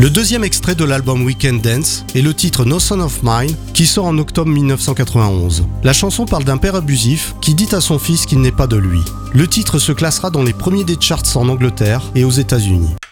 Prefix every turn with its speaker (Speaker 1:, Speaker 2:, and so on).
Speaker 1: Le deuxième extrait de l'album Weekend Dance est le titre No Son of Mine qui sort en octobre 1991. La chanson parle d'un père abusif qui dit à son fils qu'il n'est pas de lui. Le titre se classera dans les premiers des charts en Angleterre et aux États-Unis.